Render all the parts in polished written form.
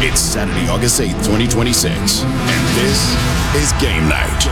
It's Saturday, August 8th, 2026, and this is Game Night.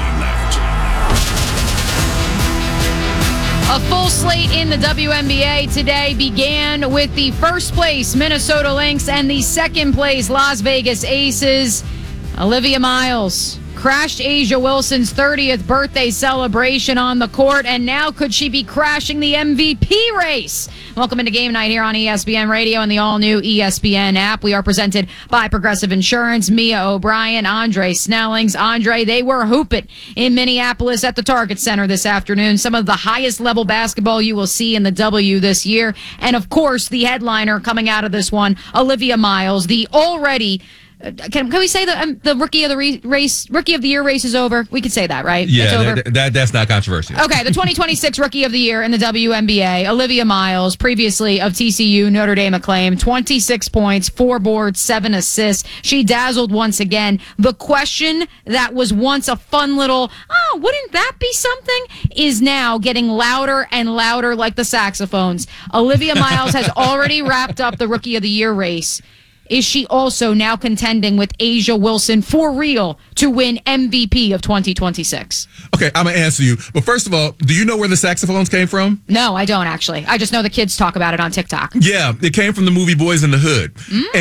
A full slate in the WNBA today began with the first place Minnesota Lynx and the second place Las Vegas Aces. Olivia Miles crashed A'ja Wilson's 30th birthday celebration on the court, and now could she be crashing the MVP race? Welcome into Game Night here on ESPN Radio and the all-new ESPN app. We are presented by Progressive Insurance. Mia O'Brien, Andre Snellings. Andre, they were hooping in Minneapolis at the Target Center this afternoon. Some of the highest level basketball you will see in the W this year. And, of course, the headliner coming out of this one, Olivia Miles, the already... Can we say the rookie of the year race is over? We could say that, right? Yeah, that's not controversial. Okay, the 2026 rookie of the year in the WNBA, Olivia Miles, previously of TCU, Notre Dame acclaim, 26 points, 4 boards, 7 assists. She dazzled once again. The question that was once a fun little, wouldn't that be something, is now getting louder and louder like the saxophones. Olivia Miles has already wrapped up the rookie of the year race. Is she also now contending with A'ja Wilson for real to win MVP of 2026? Okay, I'm going to answer you. But first of all, do you know where the saxophones came from? No, I don't actually. I just know the kids talk about it on TikTok. Yeah, it came from the movie Boys in the Hood.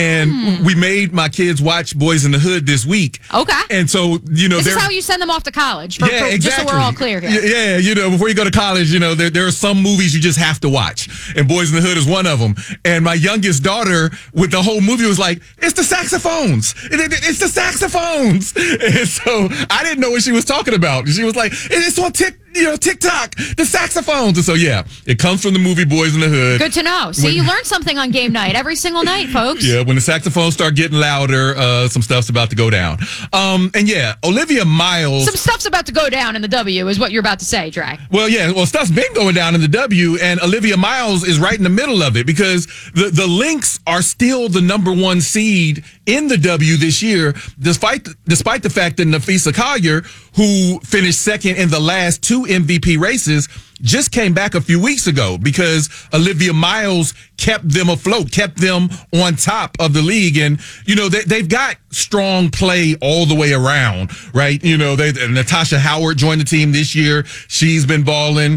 And we made my kids watch Boys in the Hood this week. Okay. And so, this is how you send them off to college. Exactly. Just so we're all clear here. Yeah, before you go to college, there are some movies you just have to watch. And Boys in the Hood is one of them. And my youngest daughter, with the whole movie, was like, it's the saxophones. It's the saxophones. And so I didn't know what she was talking about. She was like, it's on TikTok, the saxophones. And so, yeah, it comes from the movie Boys in the Hood. Good to know. See, you learn something on Game Night every single night, folks. Yeah, when the saxophones start getting louder, some stuff's about to go down. And yeah, Olivia Miles. Some stuff's about to go down in the W is what you're about to say, Dre. Well, yeah, stuff's been going down in the W, and Olivia Miles is right in the middle of it because the Lynx are still the number 1 seed in the W this year, despite the fact that Napheesa Collier, who finished second in the last 2 MVP races, just came back a few weeks ago because Olivia Miles kept them afloat, kept them on top of the league. And, they've got strong play all the way around, right? Natasha Howard joined the team this year. She's been balling,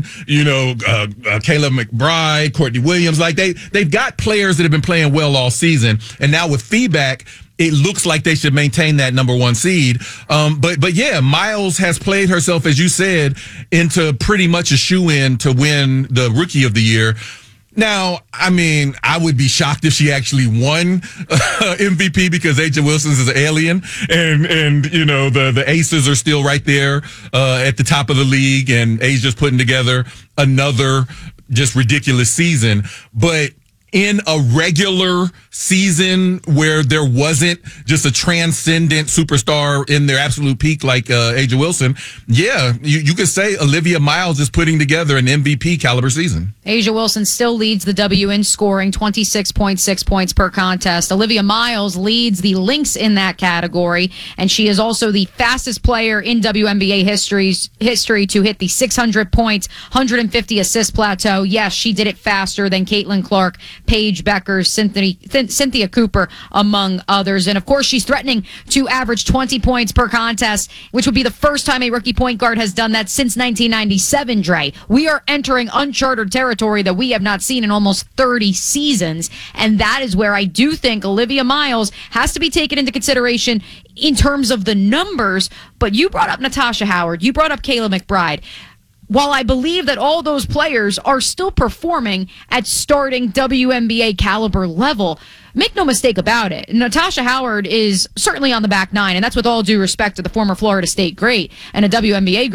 Kayla McBride, Courtney Williams. Like they've got players that have been playing well all season. And now with feedback, it looks like they should maintain that number 1 seed. But yeah, Miles has played herself, as you said, into pretty much a shoe-in to win the Rookie of the Year. Now, I mean, I would be shocked if she actually won MVP because A'ja Wilson is an alien, and the Aces are still right there at the top of the league, and A'ja's putting together another just ridiculous season. But in a regular season where there wasn't just a transcendent superstar in their absolute peak like A'ja Wilson, yeah, you could say Olivia Miles is putting together an MVP caliber season. A'ja Wilson still leads the W in scoring, 26.6 points per contest. Olivia Miles leads the Lynx in that category, and she is also the fastest player in WNBA history to hit the 600 points, 150 assist plateau. Yes, she did it faster than Caitlin Clark, Paige Becker, Cynthia Cooper, among others. And, of course, she's threatening to average 20 points per contest, which would be the first time a rookie point guard has done that since 1997, Dre. We are entering uncharted territory that we have not seen in almost 30 seasons, and that is where I do think Olivia Miles has to be taken into consideration in terms of the numbers. But you brought up Natasha Howard. You brought up Kayla McBride. While I believe that all those players are still performing at starting WNBA caliber level, make no mistake about it, Natasha Howard is certainly on the back nine, and that's with all due respect to the former Florida State great and a WNBA